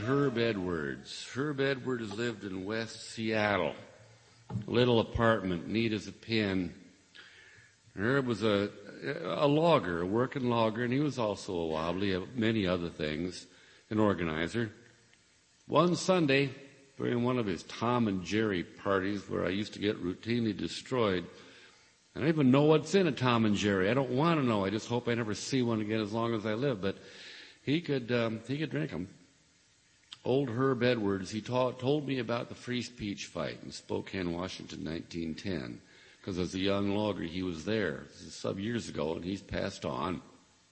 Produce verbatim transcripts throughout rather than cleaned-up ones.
Herb Edwards. Herb Edwards lived in West Seattle. Little apartment, neat as a pin. Herb was a, a logger, a working logger, and he was also a wobbly, of many other things, an organizer. One Sunday, during one of his Tom and Jerry parties where I used to get routinely destroyed, I don't even know what's in a Tom and Jerry. I don't want to know. I just hope I never see one again as long as I live. But he could, um, he could drink them. Old Herb Edwards, he taught, told me about the free speech fight in Spokane, Washington, nineteen ten. Because as a young logger, he was there. This is some years ago, and he's passed on.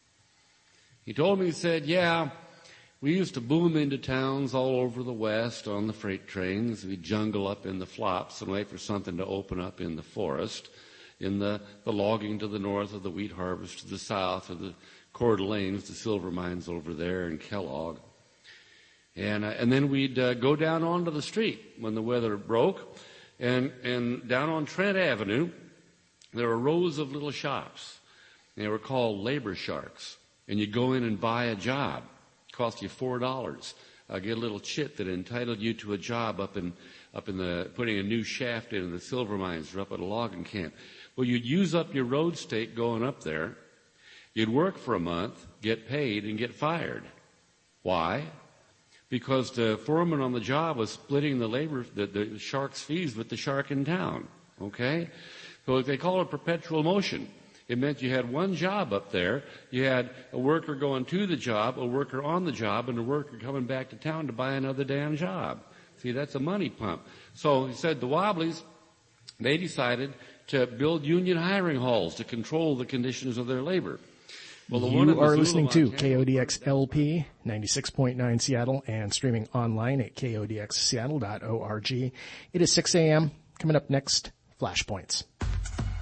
He told me, he said, yeah, we used to boom into towns all over the West on the freight trains. We'd jungle up in the flops and wait for something to open up in the forest, in the, the logging to the north, or the wheat harvest to the south, or the Coeur d'Alenes, the silver mines over there in Kellogg. And, uh, and then we'd uh, go down onto the street when the weather broke, and, and down on Trent Avenue, there were rows of little shops. They were called labor sharks. And you'd go in and buy a job. Cost you four dollars. Uh, get a little chit that entitled you to a job up in, up in the, putting a new shaft in the silver mines or up at a logging camp. Well, you'd use up your road stake going up there. You'd work for a month, get paid, and get fired. Why? Because the foreman on the job was splitting the labor, the, the shark's fees with the shark in town. Okay? So they call it perpetual motion. It meant you had one job up there. You had a worker going to the job, a worker on the job, and a worker coming back to town to buy another damn job. See, that's a money pump. So he said the Wobblies, they decided to build union hiring halls to control the conditions of their labor. Well, the you one are listening to K O D X L P ninety-six point nine Seattle and streaming online at K O D X Seattle dot org. It is six a.m. Coming up next, Flashpoints.